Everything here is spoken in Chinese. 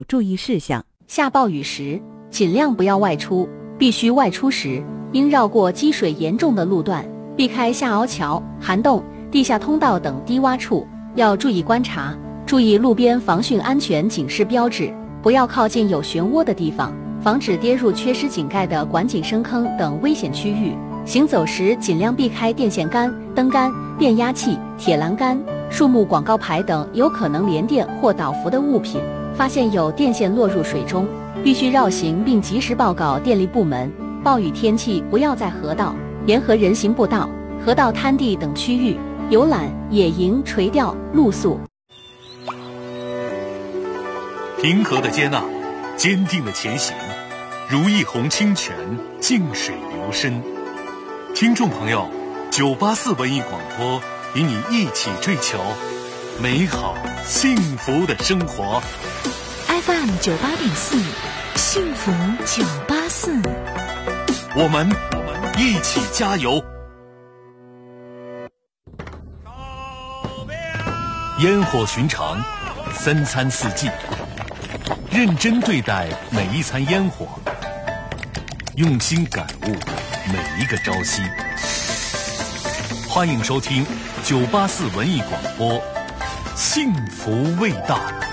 注意事项： 下暴雨时，尽量不要外出，必须外出时，应绕过积水严重的路段，避开下凹桥、涵洞、地下通道等低洼处，要注意观察，注意路边防汛安全警示标志，不要靠近有漩涡的地方，防止跌入缺失井盖的管井深坑等危险区域。行走时尽量避开电线杆、灯杆、变压器、铁栏杆、树木广告牌等有可能连电或导浮的物品。发现有电线落入水中，必须绕行并及时报告电力部门。暴雨天气不要在河道、沿河人行步道、河道滩地等区域游览、野营、垂钓、露宿。 平和的接纳，坚定的前行，如一泓清泉，静水流深。听众朋友，984文艺广播与你一起追求美好幸福的生活。 FM 98.4，幸福984， 我们一起加油。烟火寻常，3餐4季，认真对待每一餐烟火，用心感悟每一个朝夕。欢迎收听984文艺广播，幸福味道。